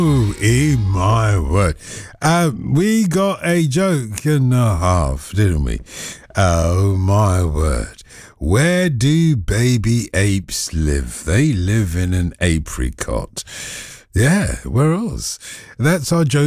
My word. We got a joke and a half, didn't we? Oh, my word. Where do baby apes live? They live in an apricot. Yeah, where else? That's our joke.